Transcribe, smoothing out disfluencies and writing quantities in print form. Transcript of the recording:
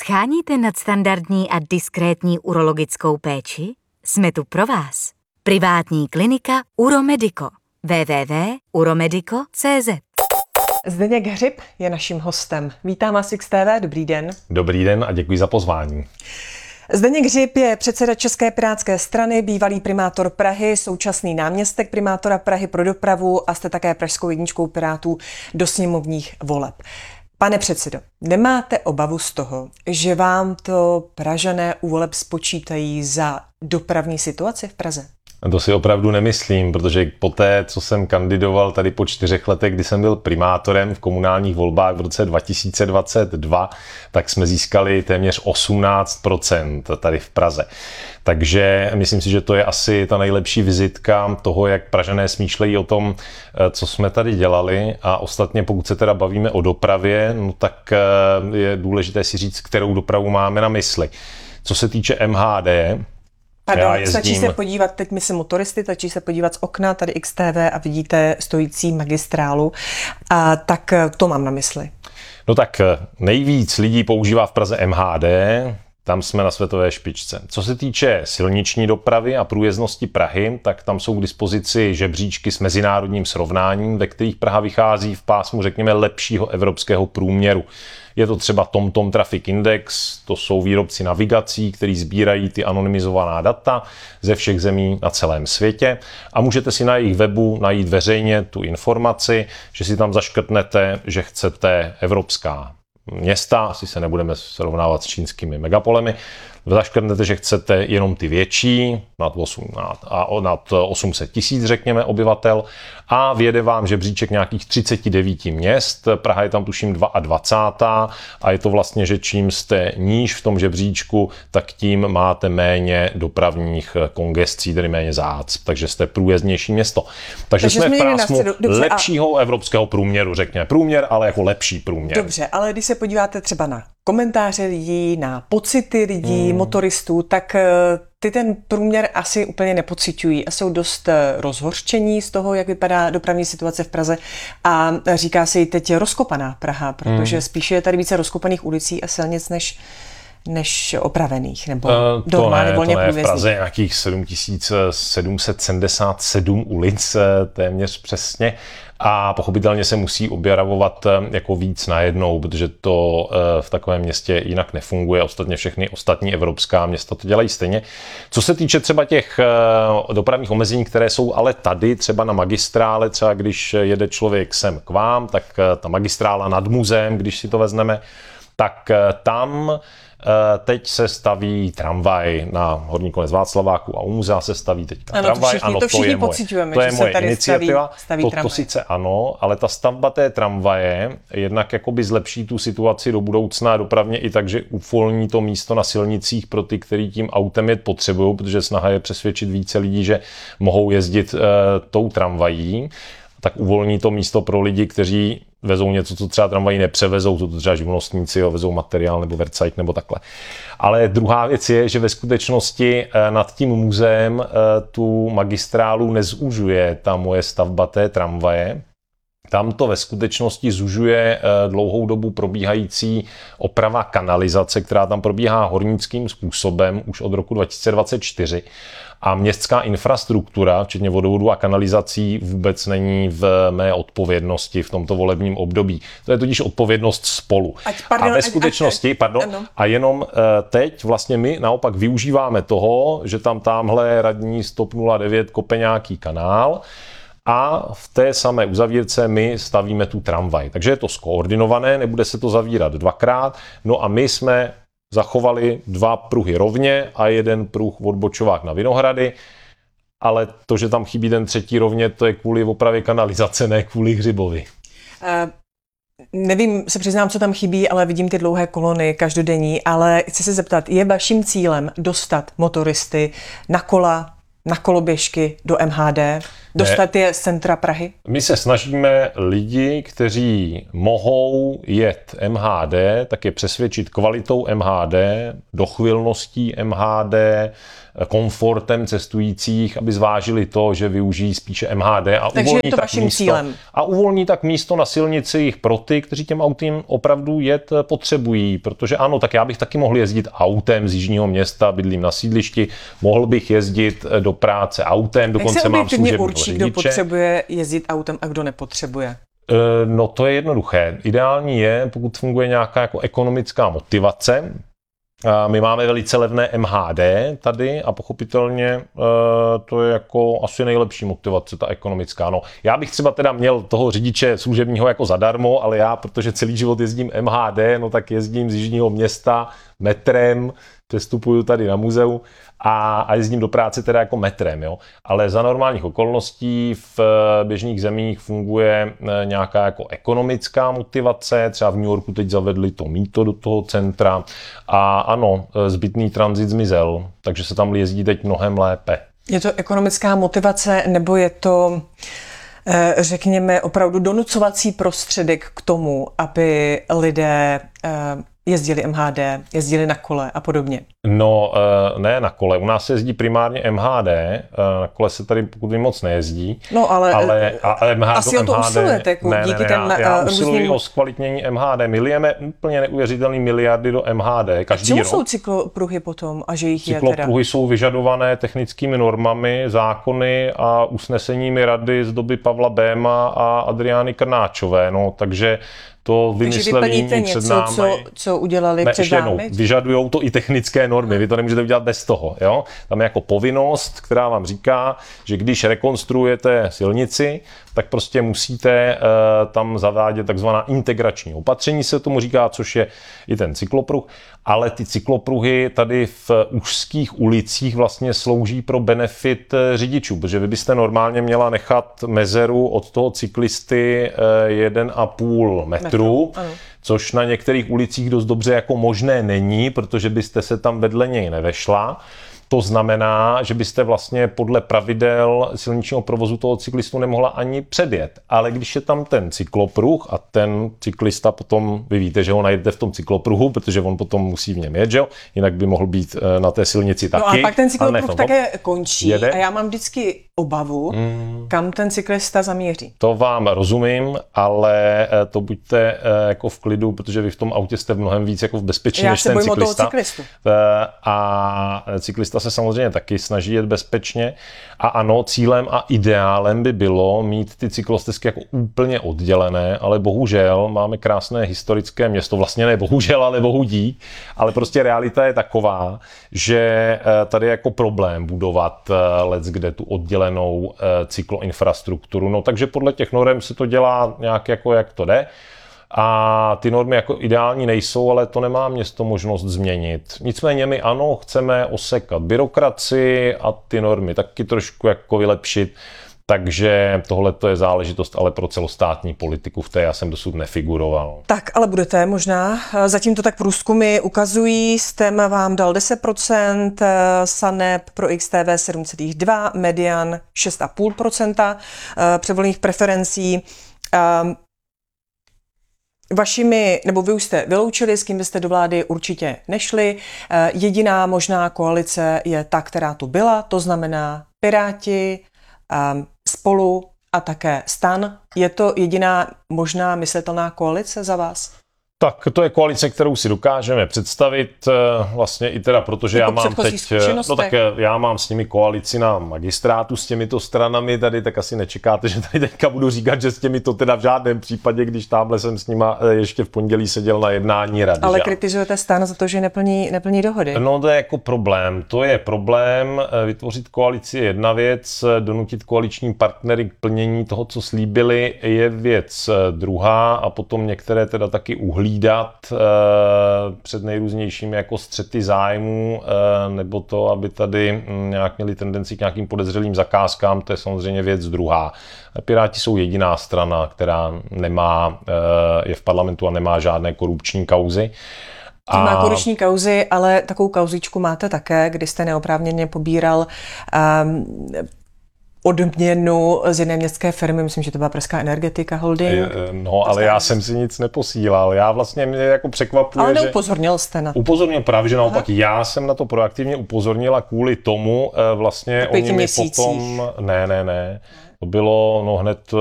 Sháníte nadstandardní a diskrétní urologickou péči? Jsme tu pro vás. Privátní klinika Uromedico. www.uromedico.cz. Zdeněk Hřib je naším hostem. Vítám vás XTV, dobrý den. Dobrý den a děkuji za pozvání. Zdeněk Hřib je předseda České pirátské strany, bývalý primátor Prahy, současný náměstek primátora Prahy pro dopravu a jste také pražskou jedničkou Pirátů do sněmovních voleb. Pane předsedo, nemáte obavu z toho, že vám to Pražané u voleb spočítají za dopravní situaci v Praze? To si opravdu nemyslím, protože poté, co jsem kandidoval tady po 4 letech, kdy jsem byl primátorem v komunálních volbách v roce 2022, tak jsme získali téměř 18% tady v Praze. Takže myslím si, že to je asi ta nejlepší vizitka toho, jak Pražané smýšlejí o tom, co jsme tady dělali. A ostatně, pokud se teda bavíme o dopravě, no tak je důležité si říct, kterou dopravu máme na mysli. Co se týče MHD, stačí se podívat, teď myslím motoristy, stačí se podívat z okna, tady XTV a vidíte stojící magistrálu, a tak to mám na mysli. No tak nejvíc lidí používá v Praze MHD, tam jsme na světové špičce. Co se týče silniční dopravy a průjezdnosti Prahy, tak tam jsou k dispozici žebříčky s mezinárodním srovnáním, ve kterých Praha vychází v pásmu, řekněme, lepšího evropského průměru. Je to třeba TomTom Traffic Index, to jsou výrobci navigací, kteří sbírají ty anonymizovaná data ze všech zemí na celém světě a můžete si na jejich webu najít veřejně tu informaci, že si tam zaškrtnete, že chcete evropská města, asi se nebudeme srovnávat s čínskými megapolemi, zaškrtnete, že chcete jenom ty větší, nad 800 000, řekněme, obyvatel a vyjede vám žebříček nějakých 39 měst. Praha je tam tuším 22. a je to vlastně, že čím jste níž v tom žebříčku, tak tím máte méně dopravních kongescí, tedy méně zácp, takže jste průjezdnější město. Takže jsme v pásmu lepšího evropského průměru, řekněme. Průměr, ale jako lepší průměr. Dobře, ale když se podíváte třeba na komentáře lidí, na pocity lidí, motoristů, tak ty ten průměr asi úplně nepociťují a jsou dost rozhořčení z toho, jak vypadá dopravní situace v Praze a říká se jí teď rozkopaná Praha, protože spíše je tady více rozkopaných ulicí a silnic než opravených, nebo normálně volně průjezdných. V Praze nějakých 7777 ulic, téměř přesně. A pochopitelně se musí objevovat jako víc najednou, protože to v takovém městě jinak nefunguje. Ostatně všechny ostatní evropská města to dělají stejně. Co se týče třeba těch dopravních omezení, které jsou ale tady, třeba na magistrále, třeba když jede člověk sem k vám, tak ta magistrála nad muzeem, když si to vezmeme, tak tam teď se staví tramvaj na horní konec Václaváku a u muzea se staví teď tramvaj. Ano, to všichni pocitujeme, to je moje iniciativa. To sice ano, ale ta stavba té tramvaje jednak jakoby zlepší tu situaci do budoucna dopravně i tak, že uvolní to místo na silnicích pro ty, kteří tím autem jet potřebují, protože snaha je přesvědčit více lidí, že mohou jezdit tou tramvají. Tak uvolní to místo pro lidi, kteří vezou něco, co třeba tramvají nepřevezou, to třeba živnostníci, vezou materiál nebo vercajk nebo takhle. Ale druhá věc je, že ve skutečnosti nad tím muzeem tu magistrálu nezúžuje ta moje stavba té tramvaje. Tam to ve skutečnosti zužuje dlouhou dobu probíhající oprava kanalizace, která tam probíhá hornickým způsobem už od roku 2024. A městská infrastruktura, včetně vodovodu a kanalizací, vůbec není v mé odpovědnosti v tomto volebním období. To je totiž odpovědnost spolu. A ve skutečnosti, a jenom teď vlastně my naopak využíváme toho, že tamhle radní z TOP 09 kope nějaký kanál, a v té samé uzavírce my stavíme tu tramvaj. Takže je to skoordinované, nebude se to zavírat dvakrát. No a my jsme zachovali 2 pruhy rovně a 1 pruh odbočovák na Vinohrady, ale to, že tam chybí ten 3. rovně, to je kvůli opravě kanalizace, ne kvůli Hřibovi. Nevím, se přiznám, co tam chybí, ale vidím ty dlouhé kolony každodenní, ale chci se zeptat, je vaším cílem dostat motoristy na kola, na koloběžky do MHD? Dostat je z centra Prahy? My se snažíme lidi, kteří mohou jet MHD, tak je přesvědčit kvalitou MHD, dochvilností MHD, komfortem cestujících, aby zvážili to, že využijí spíše MHD a takže je to vaším cílem. A uvolní tak místo na silnici pro ty, kteří těm autům opravdu jet potřebují, protože ano, tak já bych taky mohl jezdit autem z jižního města, bydlím na sídlišti, mohl bych jezdit do práce autem, dokonce mám služebního řidiče. Kdo potřebuje jezdit autem a kdo nepotřebuje? No to je jednoduché. Ideální je, pokud funguje nějaká jako ekonomická motivace. My máme velice levné MHD tady a pochopitelně to je jako asi nejlepší motivace, ta ekonomická. No, já bych třeba teda měl toho řidiče služebního jako zadarmo, ale já, protože celý život jezdím MHD, no tak jezdím z jižního města metrem, přestupuju tady na muzeu a jezdím do práce teda jako metrem, jo. Ale za normálních okolností v běžných zemích funguje nějaká jako ekonomická motivace, třeba v New Yorku teď zavedli to mýto do toho centra a ano, zbytný tranzit zmizel, takže se tam jezdí teď mnohem lépe. Je to ekonomická motivace nebo je to, řekněme, opravdu donucovací prostředek k tomu, aby lidé jezdili MHD, jezdili na kole a podobně? No, ne na kole. U nás se jezdí primárně MHD, na kole se tady pokud moc nejezdí. No, ale MHD, asi o to usilujete, díky těm já usiluji o zkvalitnění MHD. My lijeme úplně neuvěřitelný miliardy do MHD každý rok. A čemu jsou cyklopruhy potom a že jich je teda? Cyklopruhy jsou vyžadované technickými normami, zákony a usneseními rady z doby Pavla Béma a Adriány Krnáčové. No, takže to vymysleli před námi. Co udělali před námi? Vyžadujou to i technické normy. Vy to nemůžete udělat bez toho. Jo? Tam je jako povinnost, která vám říká, že když rekonstruujete silnici, tak prostě musíte tam zavádět takzvaná integrační opatření, se tomu říká, což je i ten cyklopruh. Ale ty cyklopruhy tady v úzkých ulicích vlastně slouží pro benefit řidičů, protože vy byste normálně měla nechat mezeru od toho cyklisty 1,5 metru, což na některých ulicích dost dobře jako možné není, protože byste se tam vedle něj nevešla. To znamená, že byste vlastně podle pravidel silničního provozu toho cyklistu nemohla ani předjet. Ale když je tam ten cyklopruh a ten cyklista potom, vy víte, že ho najdete v tom cyklopruhu, protože on potom musí v něm jet, že jo? Jinak by mohl být na té silnici taky. No a pak ten cyklopruh také končí jede. A já mám vždycky obavu, kam ten cyklista zamíří. To vám rozumím, ale to buďte jako v klidu, protože vy v tom autě jste mnohem víc jako v bezpečí než ten cyklista. Já se bojím o toho cyklistu. A cyklista se samozřejmě taky snaží jet bezpečně. A ano, cílem a ideálem by bylo mít ty cyklostezky jako úplně oddělené, ale bohužel máme krásné historické město, vlastně ne bohužel, ale bohu dík, ale prostě realita je taková, že tady je jako problém budovat leckde tu oddělenou cykloinfrastrukturu. No takže podle těch norem se to dělá nějak jako jak to jde. A ty normy jako ideální nejsou, ale to nemá město možnost změnit. Nicméně my ano, chceme osekat byrokracii a ty normy taky trošku jako vylepšit. Takže tohle to je záležitost ale pro celostátní politiku, v té já jsem dosud nefiguroval. Tak, ale budete možná. Zatím to tak průzkumy ukazují. STEM vám dal 10%, SANEP pro XTV 7,2%, Median 6,5% předvolných preferencí. Vy už jste vyloučili, s kým byste do vlády určitě nešli. Jediná možná koalice je ta, která tu byla, to znamená Piráti, Spolu a také STAN. Je to jediná možná myslitelná koalice za vás? Tak to je koalice, kterou si dokážeme představit, vlastně i teda, protože já mám teď, no tak já mám s nimi koalici na magistrátu s těmito stranami tady, tak asi nečekáte, že tady teďka budu říkat, že s těmito teda v žádném případě, když tamhle jsem s nima ještě v pondělí seděl na jednání rady. Ale kritizujete STAN za to, že neplní dohody. No to je jako problém. To je problém, vytvořit koalici je jedna věc, donutit koaliční partnery k plnění toho, co slíbili, je věc druhá a potom některé teda taky uhlídat před nejrůznějšími jako střety zájmů nebo to, aby tady nějak měli tendenci k nějakým podezřelým zakázkám, to je samozřejmě věc druhá. Piráti jsou jediná strana, která je v parlamentu a nemá žádné korupční kauzy. Má korupční kauzy, ale takovou kauzičku máte také, kdy jste neoprávněně pobíral odměnu z jedné městské firmy, myslím, že to byla Pražská energetika holding. No, ale já jsem si nic neposílal. Já vlastně mě jako překvapuje, ale neupozornil jste na to. Upozornil právě, že naopak já jsem na to proaktivně upozornila kvůli tomu, vlastně oni mi potom... Ne. To bylo hned